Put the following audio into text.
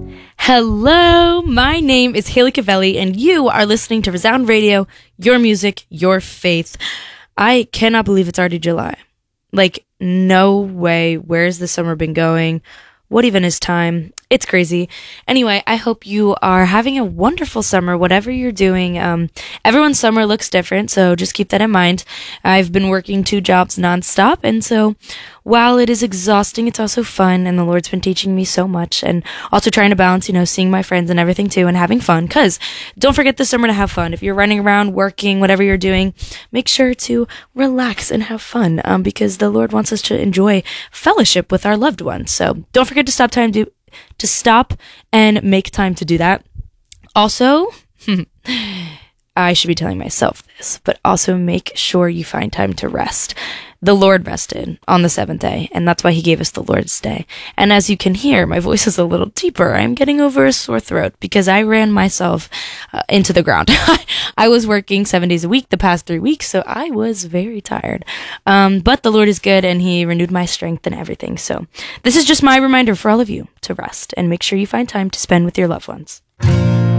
Hello, my name is Haley Cavelli, and you are listening to Resound Radio, your music, your faith. I cannot believe it's already July. Like, no way. Where's the summer been going? What even is time? It's crazy. Anyway, I hope you are having a wonderful summer, whatever you're doing. Everyone's summer looks different, so just keep that in mind. I've been working 2 jobs nonstop, and so while it is exhausting, it's also fun, and the Lord's been teaching me so much, and also trying to balance, seeing my friends and everything too, and having fun, because don't forget this summer to have fun. If you're running around, working, whatever you're doing, make sure to relax and have fun, because the Lord wants us to enjoy fellowship with our loved ones. So don't forget to stop and make time to do that. Also, I should be telling myself this, but also make sure you find time to rest. The Lord rested on the 7th day, and that's why he gave us the Lord's Day. And as you can hear, my voice is a little deeper. I'm getting over a sore throat because I ran myself into the ground. I was working 7 days a week the past 3 weeks, so I was very tired. But the Lord is good, and he renewed my strength and everything. So this is just my reminder for all of you to rest and make sure you find time to spend with your loved ones.